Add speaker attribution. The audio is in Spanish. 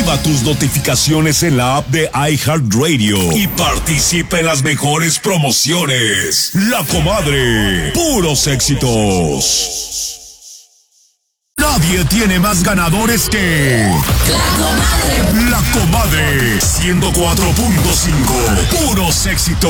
Speaker 1: Activa tus notificaciones en la app de iHeartRadio y participa en las mejores promociones. La Comadre, puros éxitos. Nadie tiene más ganadores que La Comadre 104.5, puros éxitos.